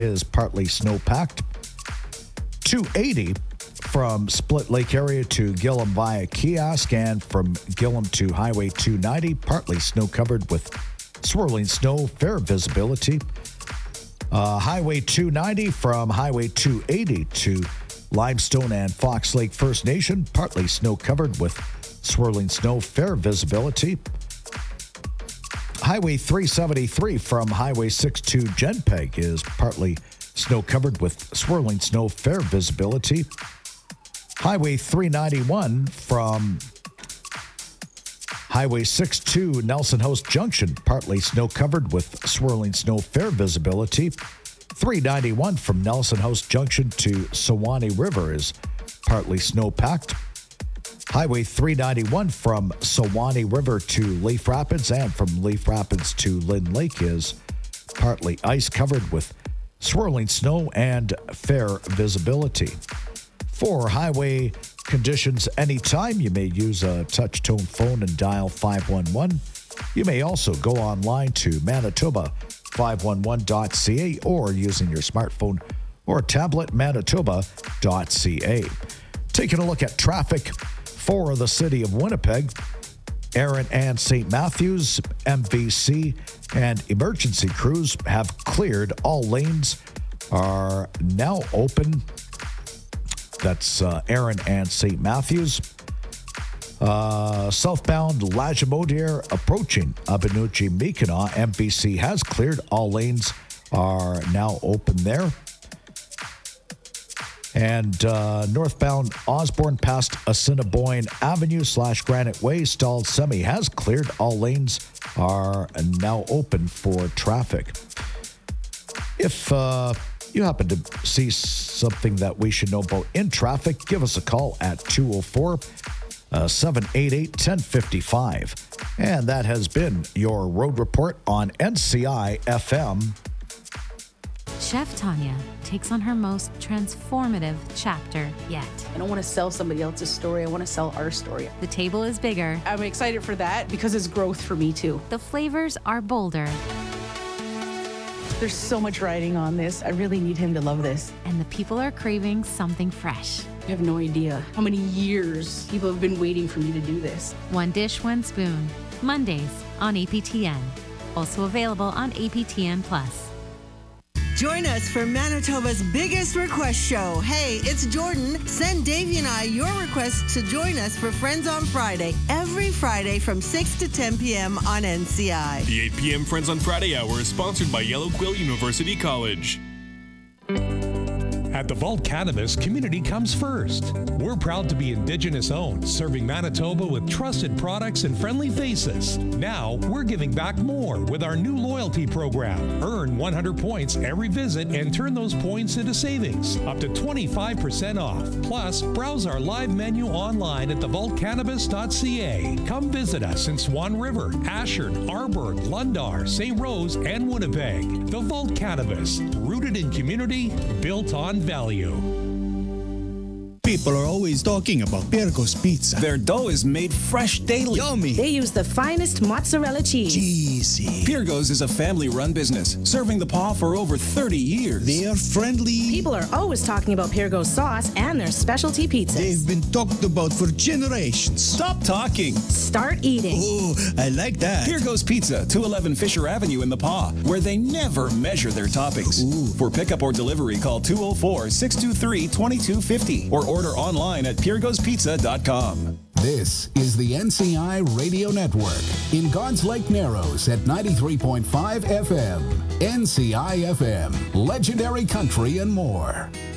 is partly snow-packed. 280 from Split Lake area to Gillam via Kiosk, and from Gillam to Highway 290, partly snow-covered with swirling snow, fair visibility. Highway 290 from Highway 280 to Limestone and Fox Lake First Nation, partly snow-covered with swirling snow, fair visibility. Highway 373 from Highway 62 Genpeg is partly snow-covered with swirling snow, fair visibility. Highway 391 from Highway 62 Nelson House Junction, partly snow-covered with swirling snow, fair visibility. 391 from Nelson House Junction to Sewanee River is partly snow-packed. Highway 391 from Sewanee River to Leaf Rapids and from Leaf Rapids to Lynn Lake is partly ice-covered with swirling snow and fair visibility. For highway conditions anytime, you may use a touch-tone phone and dial 511. You may also go online to Manitoba511.ca or using your smartphone or tablet, manitoba.ca. Taking a look at traffic for the city of Winnipeg, Erin and St. Matthews, MVC, and emergency crews have cleared. All lanes are now open. That's Erin and St. Matthews. Southbound Lagimodiere approaching Abenuchi-Mikina, MVC has cleared. All lanes are now open there. And northbound Osborne past Assiniboine Avenue / Granite Way, stalled semi has cleared. All lanes are now open for traffic. If you happen to see something that we should know about in traffic, give us a call at 204-788-1055. And that has been your road report on NCI FM. Chef Tanya takes on her most transformative chapter yet. I don't want to sell somebody else's story. I want to sell our story. The table is bigger. I'm excited for that because it's growth for me too. The flavors are bolder. There's so much riding on this. I really need him to love this. And the people are craving something fresh. You have no idea how many years people have been waiting for me to do this. One dish, one spoon. Mondays on APTN. Also available on APTN Plus. Join us for Manitoba's biggest request show. Hey, it's Jordan. Send Davey and I your request to join us for Friends on Friday. Every Friday from 6 to 10 p.m. on NCI. The 8 p.m. Friends on Friday hour is sponsored by Yellow Quill University College. At the Vault Cannabis, community comes first. We're proud to be Indigenous owned, serving Manitoba with trusted products and friendly faces. Now, we're giving back more with our new loyalty program. Earn 100 points every visit and turn those points into savings, up to 25% off. Plus, browse our live menu online at thevaultcannabis.ca. Come visit us in Swan River, Ashard, Arborg, Lundar, St. Rose, and Winnipeg. The Vault Cannabis, rooted in community, built on value. People are always talking about Pirco's Pizza. Their dough is made fresh daily. Yummy. They use the finest mozzarella cheese. Cheesy. Pirco's is a family-run business, serving the paw for over 30 years. They are friendly. People are always talking about Pirco's sauce and their specialty pizzas. They've been talked about for generations. Stop talking. Start eating. Oh, I like that. Pirco's Pizza, 211 Fisher Avenue in the paw, where they never measure their toppings. Ooh. For pickup or delivery, call 204-623-2250 or order online at PirgosPizza.com. This is the NCI Radio Network in God's Lake Narrows at 93.5 FM. NCI FM, legendary country and more.